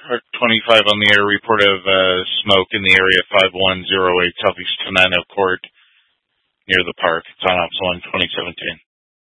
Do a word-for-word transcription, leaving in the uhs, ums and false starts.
Arc twenty-five on the air, report of uh, smoke in the area five one zero eight Southeast Tenino Court near the park. It's on Ops one twenty seventeen.